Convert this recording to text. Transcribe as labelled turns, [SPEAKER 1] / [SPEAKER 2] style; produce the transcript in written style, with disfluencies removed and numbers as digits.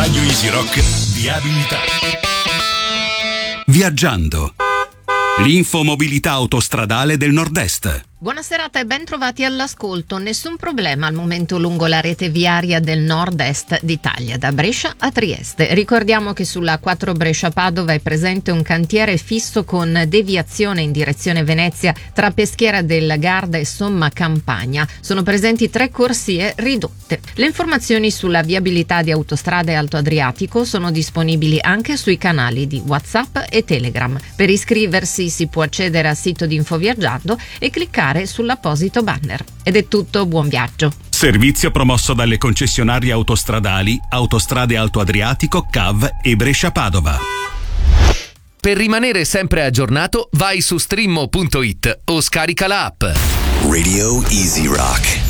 [SPEAKER 1] Radio Easy Rock Viabilità. Viaggiando. L'infomobilità autostradale del Nord-Est.
[SPEAKER 2] Buona serata e ben trovati all'ascolto. Nessun problema al momento lungo la rete viaria del nord-est d'Italia, da Brescia a Trieste. Ricordiamo che sulla 4 Brescia-Padova è presente un cantiere fisso con deviazione in direzione Venezia tra Peschiera del Garda e Somma Campagna. Sono presenti 3 corsie ridotte. Le informazioni sulla viabilità di Autostrade Alto Adriatico sono disponibili anche sui canali di WhatsApp e Telegram. Per iscriversi si può accedere al sito di Infoviaggiando e cliccare sull'apposito banner. Ed è tutto, buon viaggio.
[SPEAKER 1] Servizio promosso dalle concessionarie autostradali Autostrade Alto Adriatico, CAV e Brescia-Padova.
[SPEAKER 3] Per rimanere sempre aggiornato, vai su streammo.it o scarica la app.
[SPEAKER 4] Radio Easy Rock.